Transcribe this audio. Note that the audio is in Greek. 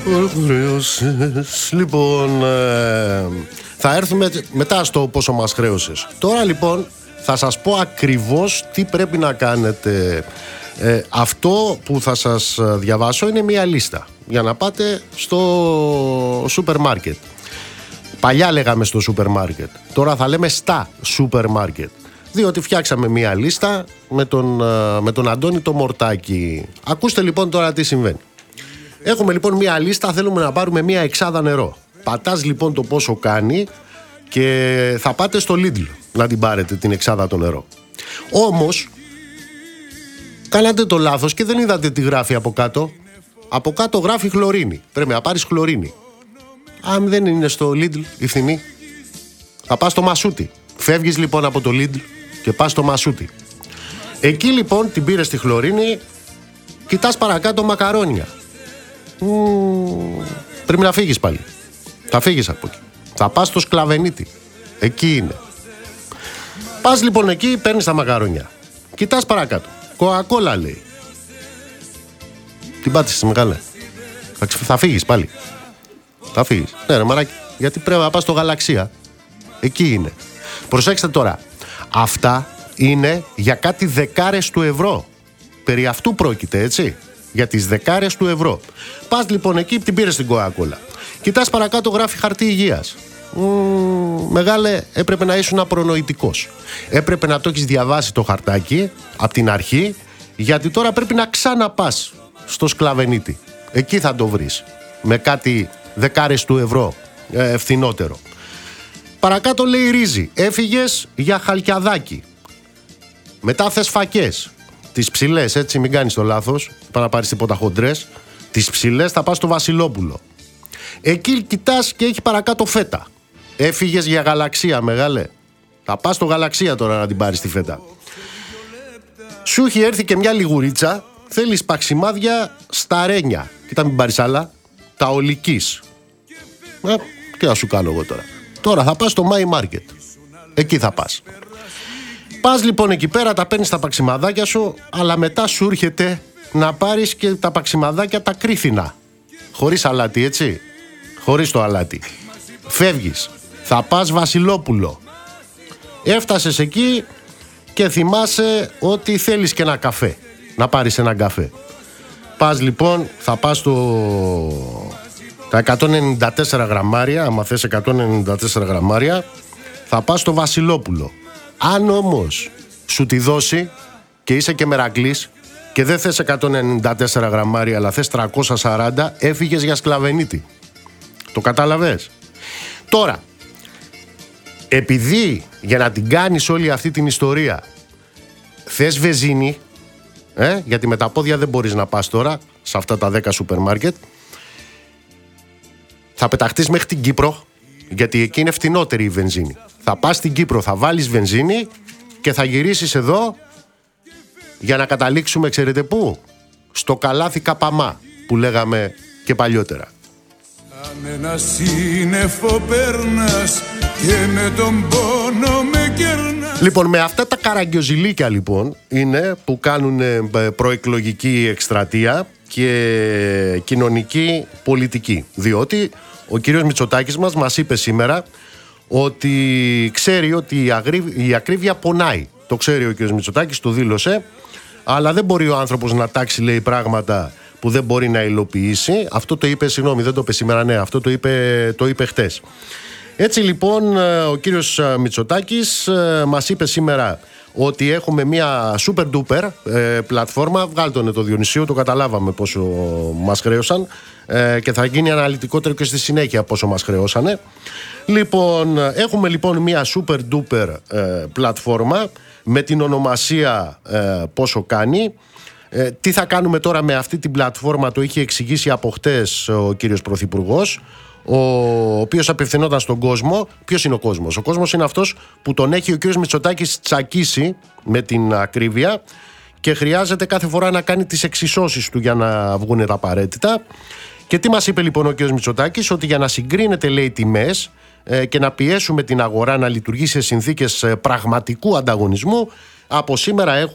Λοιπόν, θα έρθουμε μετά στο πόσο μας χρέωσες. Τώρα λοιπόν θα σας πω ακριβώς τι πρέπει να κάνετε. Αυτό που θα σας διαβάσω είναι μια λίστα για να πάτε στο σούπερ μάρκετ. Παλιά λέγαμε στο σούπερ μάρκετ, τώρα θα λέμε στα σούπερ μάρκετ, διότι φτιάξαμε μια λίστα με τον Αντώνη το Μορτάκη. Ακούστε λοιπόν τώρα τι συμβαίνει. Έχουμε λοιπόν μια λίστα, θέλουμε να πάρουμε μια εξάδα νερό. Πατάς λοιπόν το πόσο κάνει και θα πάτε στο Lidl να την πάρετε την εξάδα το νερό. Όμως κάνατε το λάθος και δεν είδατε τι γράφει από κάτω. Από κάτω γράφει χλωρίνη. Πρέπει να πάρεις χλωρίνη. Αν δεν είναι στο Lidl η φθηνή, θα πας στο Μασούτι. Φεύγεις λοιπόν από το Lidl και πας στο Μασούτι. Εκεί λοιπόν την πήρες τη χλωρίνη, κοιτάς παρακάτω μακαρόνια. Πρέπει να φύγεις πάλι. Θα φύγεις από εκεί. Θα πας στο Σκλαβενίτη. Εκεί είναι. Πας λοιπόν εκεί, παίρνεις τα μακαρόνια. Κοιτάς παρακάτω. Κοακόλα λέει. Την πάτησες μεγάλα. Θα φύγεις πάλι. Θα φύγεις. Ναι ρε μαράκι. Γιατί πρέπει να πας στο Γαλαξία. Εκεί είναι. Προσέξτε τώρα. Αυτά είναι για κάτι δεκάρες του ευρώ. Περί αυτού πρόκειται, έτσι. Για τις δεκάρες του ευρώ. Πας λοιπόν εκεί, την πήρες την Coca-Cola. Κοιτάς παρακάτω, γράφει χαρτί υγείας. Μεγάλε, έπρεπε να ήσουν προνοητικός. Έπρεπε να το έχεις διαβάσει το χαρτάκι από την αρχή, γιατί τώρα πρέπει να ξαναπάς στο Σκλαβενίτη. Εκεί θα το βρεις. Με κάτι δεκάρες του ευρώ φθηνότερο. Παρακάτω λέει ρύζι. Έφυγες για Χαλκιαδάκι. Μετά θες φακές. Τις ψηλές, έτσι, μην κάνεις το λάθος. Πά να πάρεις τίποτα χοντρές. Τις ψηλές θα πας στο Βασιλόπουλο. Εκεί κοιτάς και έχει παρακάτω φέτα. Έφυγες για Γαλαξία, μεγάλε. Θα πας στο Γαλαξία τώρα να την πάρεις τη φέτα. Σου έχει έρθει και μια λιγουρίτσα. Θέλεις παξιμάδια στα Ρένια. Κοίτα, μην πάρεις άλλα. Τα Ολικής. Τι να σου κάνω εγώ τώρα. Τώρα θα πας στο My Market. Εκεί θα πας. Πας λοιπόν εκεί πέρα, τα παίρνεις τα παξιμαδάκια σου, αλλά μετά σου έρχεται να πάρεις και τα παξιμαδάκια τα κρίθινα. Χωρίς αλάτι, έτσι. Χωρίς το αλάτι. Φεύγεις. Θα πας Βασιλόπουλο. Έφτασες εκεί και θυμάσαι ότι θέλεις και ένα καφέ. Να πάρεις ένα καφέ. Πας λοιπόν, θα πας τα 194 γραμμάρια, άμα θες 194 γραμμάρια, θα πας στο Βασιλόπουλο. Αν όμως σου τη δώσει και είσαι και μερακλής και δεν θες 194 γραμμάρια αλλά θες 340, έφυγες για Σκλαβενίτη. Το κατάλαβες? Τώρα, επειδή για να την κάνεις όλη αυτή την ιστορία θες βενζίνη, γιατί με τα πόδια δεν μπορείς να πας τώρα σε αυτά τα 10 σούπερ μάρκετ, θα πεταχτείς μέχρι την Κύπρο, γιατί εκεί είναι φτηνότερη η βενζίνη. Θα πας στην Κύπρο, θα βάλεις βενζίνη και θα γυρίσεις εδώ για να καταλήξουμε, ξέρετε πού? Στο καλάθι Καπαμά που λέγαμε και παλιότερα. Αν ένα σύννεφο περνάς και με τον πόνο με κερνάς. Λοιπόν, με αυτά τα καραγκιοζηλίκια λοιπόν είναι που κάνουν προεκλογική εκστρατεία και κοινωνική πολιτική. Διότι ο κύριος Μητσοτάκης μας είπε σήμερα ότι ξέρει ότι η ακρίβεια πονάει. Το ξέρει ο κύριος Μητσοτάκης, το δήλωσε. Αλλά δεν μπορεί ο άνθρωπος να τάξει, λέει, πράγματα που δεν μπορεί να υλοποιήσει. Αυτό το είπε, συγγνώμη, δεν το είπε σήμερα, ναι, αυτό το είπε χτες. Έτσι λοιπόν ο κύριος Μητσοτάκης μας είπε σήμερα ότι έχουμε μια super duper πλατφόρμα. Βγάλτονε το Διονυσίου, το καταλάβαμε πόσο μας χρέωσαν και θα γίνει αναλυτικότερο και στη συνέχεια πόσο μας χρεώσανε. Λοιπόν, έχουμε λοιπόν μια super duper πλατφόρμα με την ονομασία πόσο κάνει. Τι θα κάνουμε τώρα με αυτή την πλατφόρμα, το είχε εξηγήσει από χτες ο κύριος Πρωθυπουργός, ο οποίος απευθυνόταν στον κόσμο. Ποιος είναι ο κόσμος? Ο κόσμος είναι αυτός που τον έχει ο κύριος Μητσοτάκης τσακίσει με την ακρίβεια και χρειάζεται κάθε φορά να κάνει τις εξισώσεις του για να βγουν τα απαραίτητα. Και τι μας είπε λοιπόν ο κύριος Μητσοτάκης? Ότι για να συγκρίνεται, λέει, τιμές και να πιέσουμε την αγορά να λειτουργεί σε συνθήκες πραγματικού ανταγωνισμού, από σήμερα